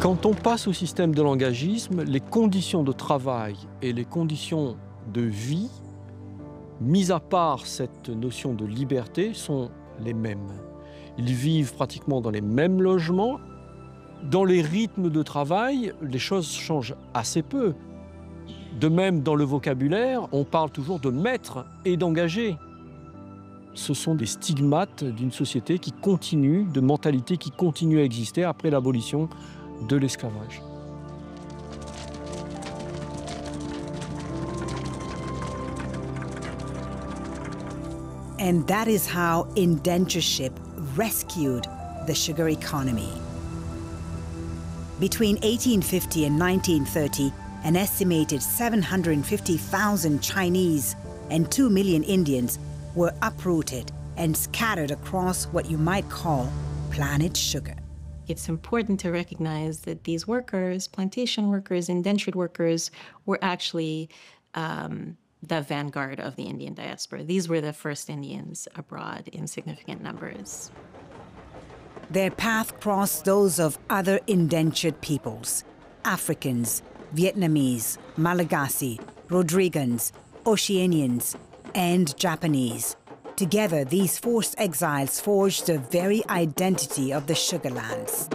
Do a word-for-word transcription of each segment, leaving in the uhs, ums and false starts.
Quand on passe au système de langagisme, les conditions de travail et les conditions de vie, mis à part cette notion de liberté, sont les mêmes. Ils vivent pratiquement dans les mêmes logements. Dans les rythmes de travail, les choses changent assez peu. De même, dans le vocabulaire, on parle toujours de maître et d'engagé. Ce sont des stigmates d'une société qui continue, de mentalité qui continue à exister après l'abolition de l'esclavage. And that is how indentureship rescued the sugar economy. Between eighteen fifty and nineteen thirty, an estimated seven hundred fifty thousand Chinese and two million Indians were uprooted and scattered across what you might call planet sugar. It's important to recognize that these workers, plantation workers, indentured workers, were actually um, the vanguard of the Indian diaspora. These were the first Indians abroad in significant numbers. Their path crossed those of other indentured peoples: Africans, Vietnamese, Malagasy, Rodrigans, Oceanians, and Japanese. Together, these forced exiles forged the very identity of the sugarlands.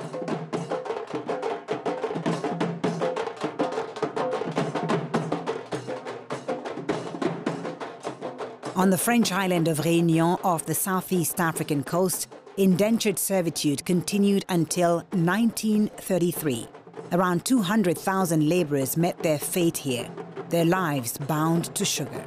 On the French island of Réunion off the southeast African coast, indentured servitude continued until nineteen thirty-three. Around two hundred thousand laborers met their fate here, their lives bound to sugar.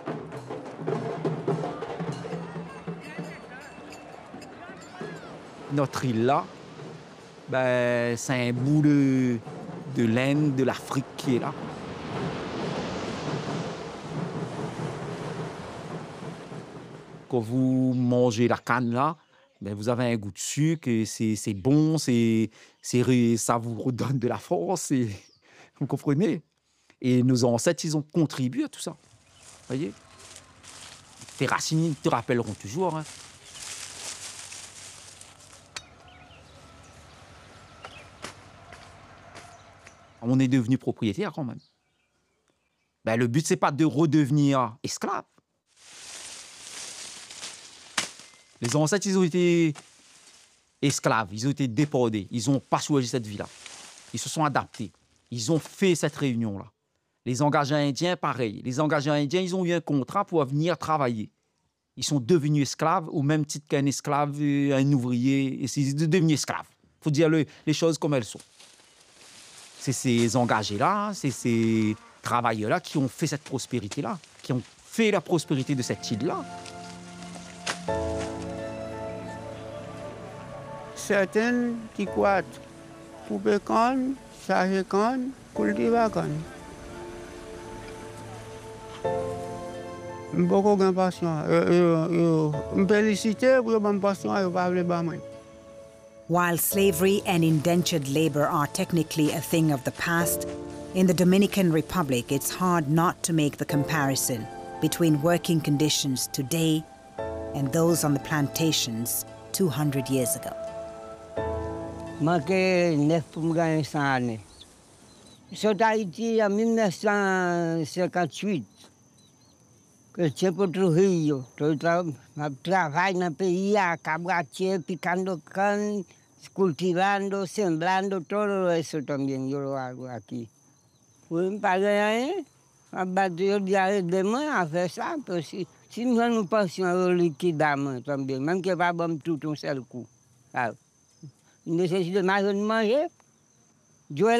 Notre île-là, ben, c'est un bout de, de laine de l'Afrique qui est là. Quand vous mangez la canne là, ben, vous avez un goût de sucre, et c'est, c'est bon, c'est, c'est, ça vous redonne de la force, et, vous comprenez? Et nos ancêtres, ils ont contribué à tout ça. Vous voyez? Tes racines te rappelleront toujours. Hein. On est devenu propriétaire quand même. Ben, le but, c'est pas de redevenir esclave. Les ancêtres, ils ont été esclaves, ils ont été déportés, ils n'ont pas choisi cette vie-là. Ils se sont adaptés, ils ont fait cette réunion-là. Les engagés indiens, pareil. Les engagés indiens, ils ont eu un contrat pour venir travailler. Ils sont devenus esclaves au même titre qu'un esclave, un ouvrier, et c'est devenu esclaves. Il faut dire le, les choses comme elles sont. C'est ces engagés-là, c'est ces travailleurs-là qui ont fait cette prospérité-là, qui ont fait la prospérité de cette île-là. Certains qui croient couper canne, charger canne, cultiver canne. Je suis beaucoup impatient. Je me félicite pour ma passion et je parle pas moi. While slavery and indentured labor are technically a thing of the past, in the Dominican Republic, it's hard not to make the comparison between working conditions today and those on the plantations two hundred years ago. Manqué neuf pour me gagner cent années. Je suis Haïti en mille neuf cent cinquante-huit. Que je suis pour Trujillo. Je travaille dans le pays à Cabratier, picando canne, cultivando, sembrando, todo eso también yo lo hago aquí. Oui, me pas rien. À battre, je dis demain à faire ça. Parce que si nous nous passions au liquidement también, même que pas bon tout un seul coup. Il nécessite de manger.